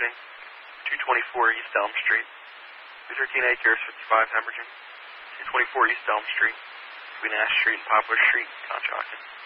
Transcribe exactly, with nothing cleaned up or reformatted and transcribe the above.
Hemmerton, two twenty-four East Elm Street, two thirteen Acres, fifty-five Hemmerton, two twenty-four East Elm Street, between Ash Street and Poplar Street, Conshohocken.